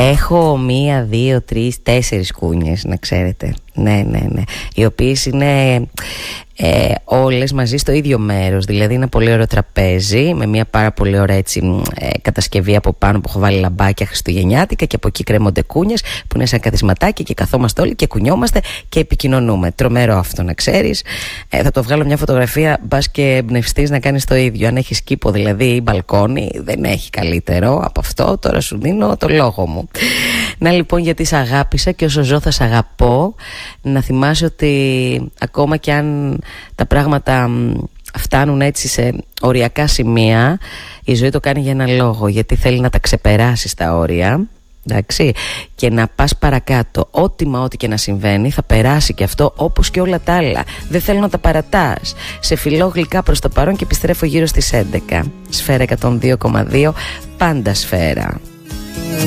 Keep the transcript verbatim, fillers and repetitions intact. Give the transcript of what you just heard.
Έχω μία, δύο, τρεις, τέσσερις κούνιες, να ξέρετε. Ναι, ναι, ναι. Οι οποίες είναι ε, όλες μαζί στο ίδιο μέρος. Δηλαδή είναι πολύ ωραίο τραπέζι με μια πάρα πολύ ωραία έτσι, ε, κατασκευή από πάνω που έχω βάλει λαμπάκια χριστουγεννιάτικα, και από εκεί κρέμονται κούνιες που είναι σαν καθισματάκι και καθόμαστε όλοι και κουνιόμαστε και επικοινωνούμε. Τρομερό αυτό, να ξέρεις. ε, Θα το βγάλω μια φωτογραφία, μπας και εμπνευστείς να κάνεις το ίδιο. Αν έχεις κήπο δηλαδή ή μπαλκόνι, δεν έχει καλύτερο από αυτό. Τώρα σου δίνω το λόγο μου. Να λοιπόν, γιατί σ' αγάπησα και όσο ζω θα σ' αγαπώ. Να θυμάσαι ότι ακόμα και αν τα πράγματα φτάνουν έτσι σε οριακά σημεία, η ζωή το κάνει για ένα λόγο, γιατί θέλει να τα ξεπεράσει τα όρια, εντάξει, και να πας παρακάτω. Ό,τι μα ό,τι και να συμβαίνει θα περάσει και αυτό, όπως και όλα τα άλλα. Δεν θέλω να τα παρατάς. Σε φιλώ γλυκά προς το παρόν και επιστρέφω γύρω στις έντεκα. Σφαίρα εκατόν δύο κόμμα δύο, πάντα Σφαίρα.